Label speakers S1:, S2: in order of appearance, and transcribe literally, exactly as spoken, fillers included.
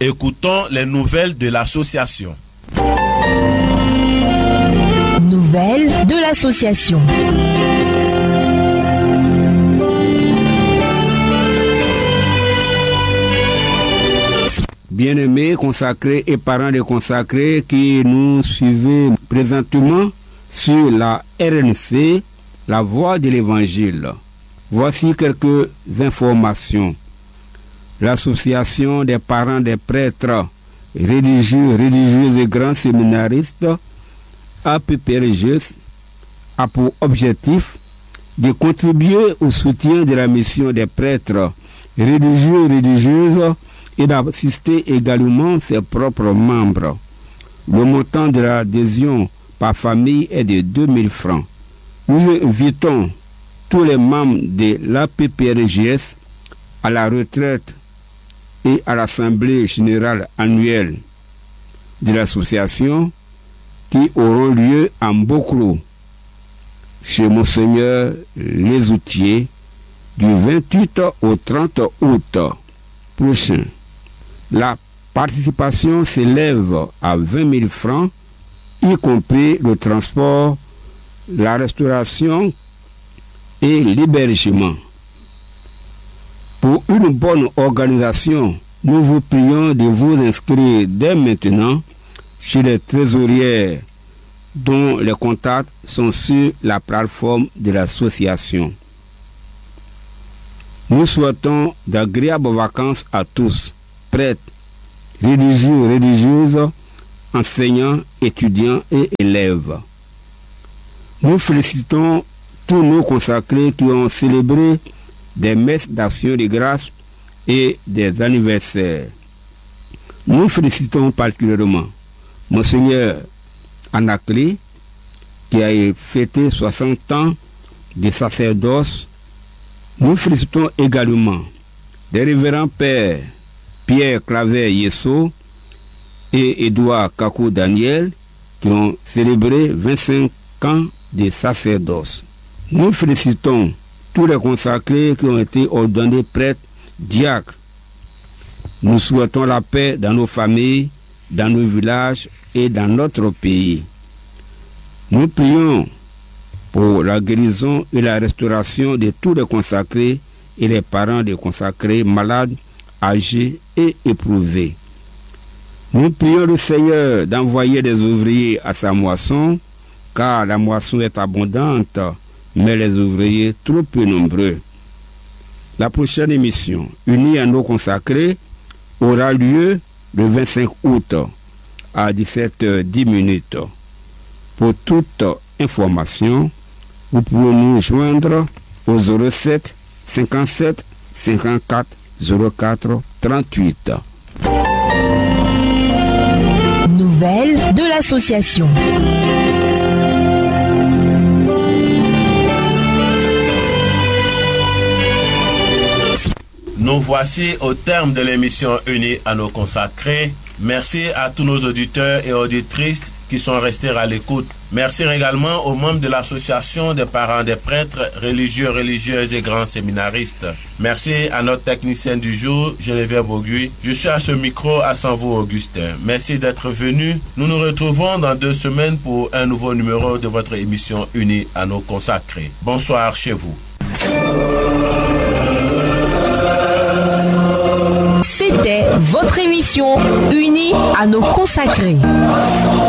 S1: Écoutons les nouvelles de l'association.
S2: Nouvelles de l'association.
S3: Bien-aimés consacrés et parents des consacrés qui nous suivez présentement sur la R N C, la voix de l'Évangile. Voici quelques informations. L'association des parents des prêtres, religieux, religieuses et grands séminaristes, A P P R G S, a pour objectif de contribuer au soutien de la mission des prêtres, religieux et religieuses et d'assister également ses propres membres. Le montant de l'adhésion par famille est de deux mille francs. Nous invitons tous les membres de l'A P P R G S à la retraite et à l'Assemblée générale annuelle de l'association qui auront lieu à Mbokro, chez Monseigneur Lesoutier, du vingt-huit au trente août prochain. La participation s'élève à vingt mille francs, y compris le transport, la restauration et l'hébergement. Pour une bonne organisation, nous vous prions de vous inscrire dès maintenant chez les trésorières dont les contacts sont sur la plateforme de l'association. Nous souhaitons d'agréables vacances à tous, prêtres, religieux, religieuses, enseignants, étudiants et élèves. Nous félicitons tous nos consacrés qui ont célébré des messes d'action de grâce et des anniversaires. Nous félicitons particulièrement Monseigneur Anaclé, qui a fêté soixante ans de sacerdoce. Nous félicitons également les révérends pères Pierre Claver Yesso et Édouard Kakou Daniel, qui ont célébré vingt-cinq ans de sacerdoce. Nous félicitons tous les consacrés qui ont été ordonnés prêtres, diacres. Nous souhaitons la paix dans nos familles, dans nos villages et dans notre pays. Nous prions pour la guérison et la restauration de tous les consacrés et les parents des consacrés malades, âgés et éprouvés. Nous prions le Seigneur d'envoyer des ouvriers à sa moisson, car la moisson est abondante, mais les ouvriers trop peu nombreux. La prochaine émission, unie à nos consacrés, aura lieu le vingt-cinq août à dix-sept heures dix. Pour toute information, vous pouvez nous joindre au zéro sept cinquante-sept cinquante-quatre zéro quatre trente-huit.
S2: Nouvelles de l'association.
S1: Nous voici au terme de l'émission Unie à nos consacrés. Merci à tous nos auditeurs et auditrices qui sont restés à l'écoute. Merci également aux membres de l'association des parents des prêtres, religieux, religieuses et grands séminaristes. Merci à notre technicien du jour, Geneviève Auguy. Je suis à ce micro à Sanvo Augustin. Merci d'être venu. Nous nous retrouvons dans deux semaines pour un nouveau numéro de votre émission Unie à nos consacrés. Bonsoir chez vous.
S2: C'était votre émission Unie à nos consacrés.